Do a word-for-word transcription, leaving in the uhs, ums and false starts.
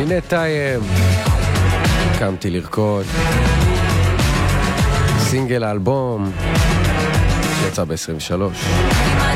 הנה טייב, קמתי לרקוד, סינגל האלבום שיצא ב-עשרים ושלוש.